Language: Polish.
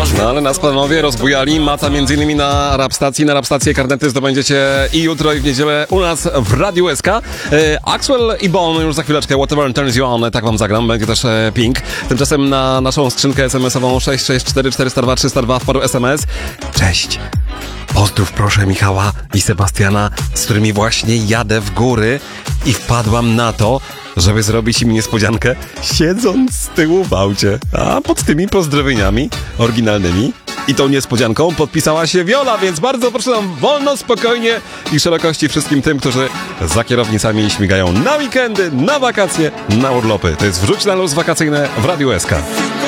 No ale nas panowie rozbujali. Mata m.in. na Rapstacji. Na Rapstację karnety zdobędziecie i jutro, i w niedzielę u nas w Radiu SK. Axwell i Bon już za chwileczkę. Whatever turns you on, tak wam zagram. Będzie też Pink. Tymczasem na naszą skrzynkę SMS-ową 664 402 302 wpadł SMS. Cześć. Pozdrów proszę Michała i Sebastiana, z którymi właśnie jadę w góry i wpadłam na to, żeby zrobić im niespodziankę, siedząc z tyłu w aucie. A pod tymi pozdrowieniami oryginalnymi i tą niespodzianką podpisała się Wiola, więc bardzo proszę nam wolno, spokojnie i szerokości wszystkim tym, którzy za kierownicami śmigają na weekendy, na wakacje, na urlopy. To jest Wrzuć na luz wakacyjne w Radiu SK.